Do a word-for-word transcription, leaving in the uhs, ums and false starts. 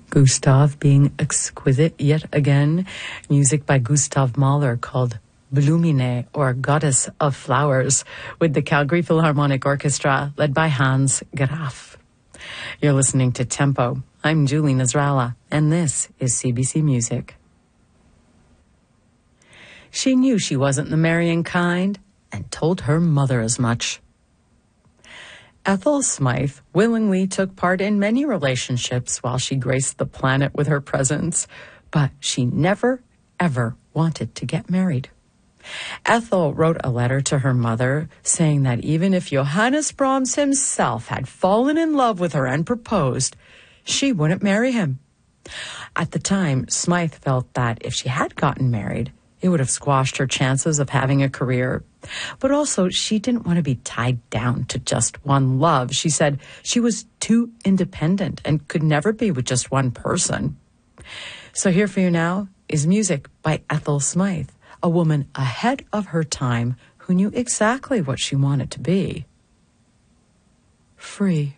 Gustav being exquisite yet again. Music by Gustav Mahler called Blumine, or Goddess of Flowers, with the Calgary Philharmonic Orchestra led by Hans Graf. You're listening to Tempo. I'm Julie Nasrallah, and this is C B C Music. She knew she wasn't the marrying kind and told her mother as much. Ethel Smythe willingly took part in many relationships while she graced the planet with her presence, but she never, ever wanted to get married. Ethel wrote a letter to her mother saying that even if Johannes Brahms himself had fallen in love with her and proposed, she wouldn't marry him. At the time, Smythe felt that if she had gotten married, it would have squashed her chances of having a career. But also, she didn't want to be tied down to just one love. She said she was too independent and could never be with just one person. So here for you now is music by Ethel Smythe, a woman ahead of her time who knew exactly what she wanted to be. Free.